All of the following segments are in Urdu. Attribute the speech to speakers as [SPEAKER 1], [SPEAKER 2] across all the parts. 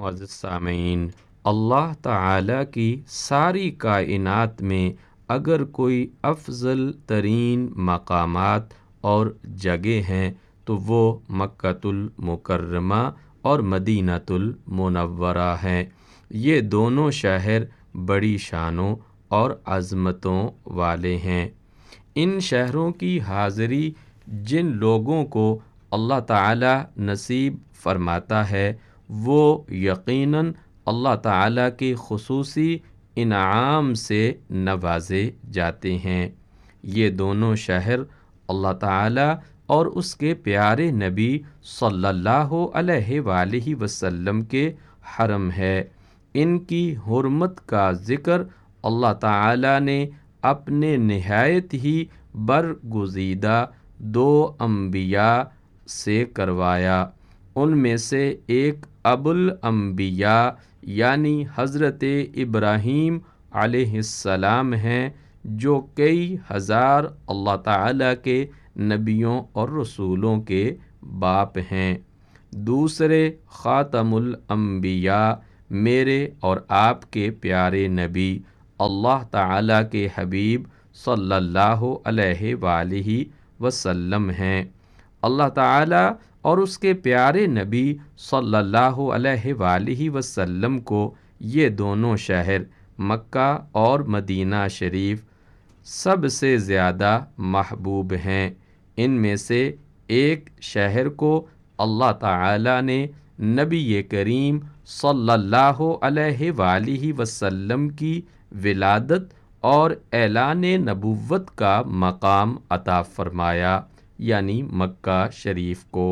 [SPEAKER 1] معزز سامعین، اللہ تعالیٰ کی ساری کائنات میں اگر کوئی افضل ترین مقامات اور جگہ ہیں تو وہ مکۃ المکرمہ اور مدینۃ المنورہ ہیں۔ یہ دونوں شہر بڑی شانوں اور عظمتوں والے ہیں۔ ان شہروں کی حاضری جن لوگوں کو اللہ تعالیٰ نصیب فرماتا ہے وہ یقیناً اللہ تعالیٰ کے خصوصی انعام سے نوازے جاتے ہیں۔ یہ دونوں شہر اللہ تعالیٰ اور اس کے پیارے نبی صلی اللہ علیہ وآلہ وسلم کے حرم ہے۔ ان کی حرمت کا ذکر اللہ تعالیٰ نے اپنے نہایت ہی برگزیدہ 2 انبیاء سے کروایا۔ ان میں سے ایک ابو الانبیاء یعنی حضرت ابراہیم علیہ السلام ہیں، جو کئی ہزار اللہ تعالیٰ کے نبیوں اور رسولوں کے باپ ہیں۔ دوسرے خاتم الانبیاء میرے اور آپ کے پیارے نبی اللہ تعالیٰ کے حبیب صلی اللہ علیہ وآلہ وسلم ہیں۔ اللہ تعالیٰ اور اس کے پیارے نبی صلی اللہ علیہ وآلہ وسلم کو یہ دونوں شہر مکہ اور مدینہ شریف سب سے زیادہ محبوب ہیں۔ ان میں سے ایک شہر کو اللہ تعالیٰ نے نبی کریم صلی اللہ علیہ وآلہ وسلم کی ولادت اور اعلان نبوت کا مقام عطا فرمایا، یعنی مکہ شریف کو،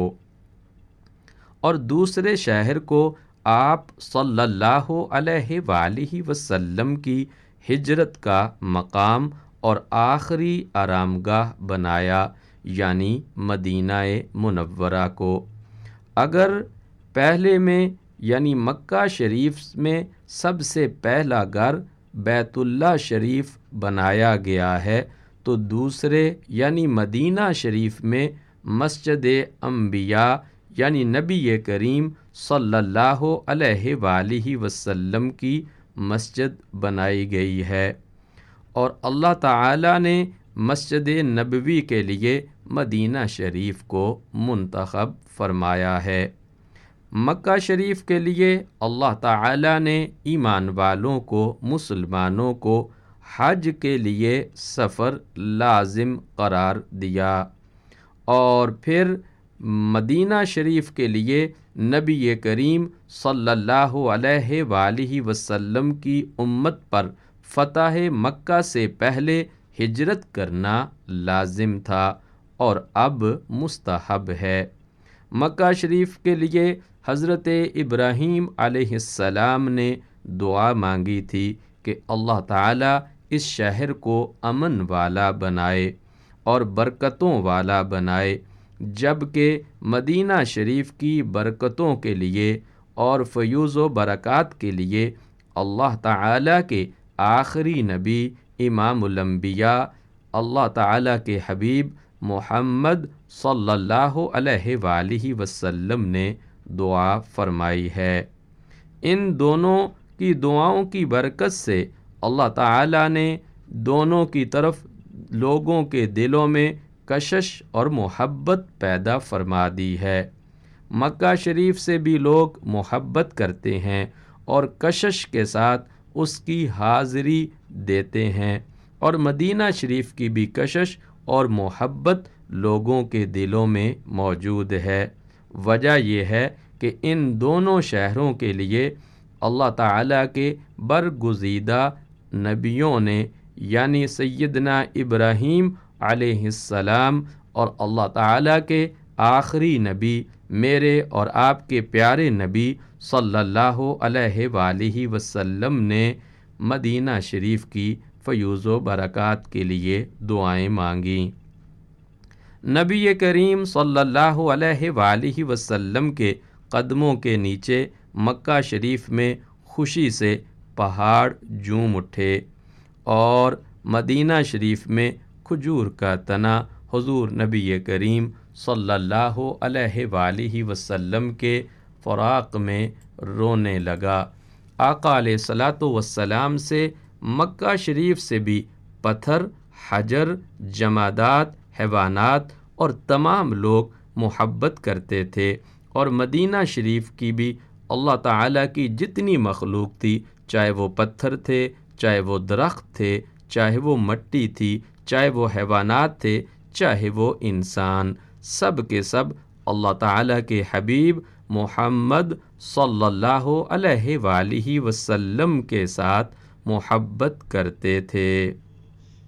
[SPEAKER 1] اور دوسرے شہر کو آپ صلی اللہ علیہ وآلہ وسلم کی ہجرت کا مقام اور آخری آرامگاہ بنایا، یعنی مدینہ منورہ کو۔ اگر پہلے میں یعنی مکہ شریف میں سب سے پہلا گھر بیت اللہ شریف بنایا گیا ہے، تو دوسرے یعنی مدینہ شریف میں مسجد انبیاء یعنی نبی کریم صلی اللہ علیہ وآلہ وسلم کی مسجد بنائی گئی ہے، اور اللہ تعالیٰ نے مسجد نبوی کے لیے مدینہ شریف کو منتخب فرمایا ہے۔ مکہ شریف کے لیے اللہ تعالیٰ نے ایمان والوں کو، مسلمانوں کو حج کے لیے سفر لازم قرار دیا، اور پھر مدینہ شریف کے لیے نبی کریم صلی اللہ علیہ وآلہ وسلم کی امت پر فتح مکہ سے پہلے ہجرت کرنا لازم تھا اور اب مستحب ہے۔ مکہ شریف کے لیے حضرت ابراہیم علیہ السلام نے دعا مانگی تھی کہ اللہ تعالیٰ اس شہر کو امن والا بنائے اور برکتوں والا بنائے، جبکہ مدینہ شریف کی برکتوں کے لیے اور فیوز و برکات کے لیے اللہ تعالیٰ کے آخری نبی امام الانبیاء اللہ تعالیٰ کے حبیب محمد صلی اللہ علیہ وآلہ وسلم نے دعا فرمائی ہے۔ ان دونوں کی دعاؤں کی برکت سے اللہ تعالیٰ نے دونوں کی طرف لوگوں کے دلوں میں کشش اور محبت پیدا فرما دی ہے۔ مکہ شریف سے بھی لوگ محبت کرتے ہیں اور کشش کے ساتھ اس کی حاضری دیتے ہیں، اور مدینہ شریف کی بھی کشش اور محبت لوگوں کے دلوں میں موجود ہے۔ وجہ یہ ہے کہ ان دونوں شہروں کے لیے اللہ تعالیٰ کے برگزیدہ نبیوں نے یعنی سیدنا ابراہیم علیہ السلام اور اللہ تعالیٰ کے آخری نبی میرے اور آپ کے پیارے نبی صلی اللہ علیہ وآلہ وسلم نے مدینہ شریف کی فیوز و برکات کے لیے دعائیں مانگیں۔ نبی کریم صلی اللہ علیہ وآلہ وسلم کے قدموں کے نیچے مکہ شریف میں خوشی سے پہاڑ جھوم اٹھے، اور مدینہ شریف میں کھجور کا تنا حضور نبی کریم صلی اللہ علیہ وآلہ وسلم کے فراق میں رونے لگا۔ آقا علیہ الصلاۃ والسلام سے مکہ شریف سے بھی پتھر، حجر، جمادات، حیوانات اور تمام لوگ محبت کرتے تھے، اور مدینہ شریف کی بھی اللہ تعالیٰ کی جتنی مخلوق تھی، چاہے وہ پتھر تھے، چاہے وہ درخت تھے، چاہے وہ مٹی تھی، چاہے وہ حیوانات تھے، چاہے وہ انسان، سب کے سب اللہ تعالیٰ کے حبیب محمد صلی اللہ علیہ وآلہ وسلم کے ساتھ محبت کرتے تھے۔